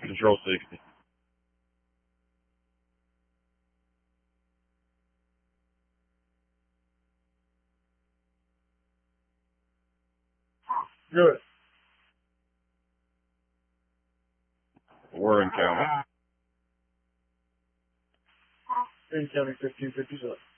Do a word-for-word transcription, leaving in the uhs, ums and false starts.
Control sixty. Good. We're in county. In county fifteen fifty-seven.